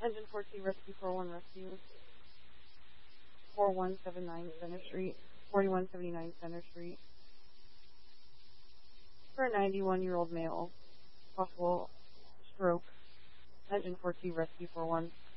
Engine 4T Rescue 41 Rescue. 4179 Center Street. 4179 Center Street. For a 91-year-old male. Possible stroke. Engine 4T Rescue 41.